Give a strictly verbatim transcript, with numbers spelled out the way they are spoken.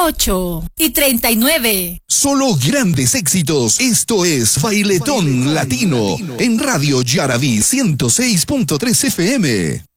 ocho y treinta y nueve. Solo grandes éxitos. Esto es Bailetón, Bailetón Latino, Latino en Radio Yaraví ciento seis punto tres F M.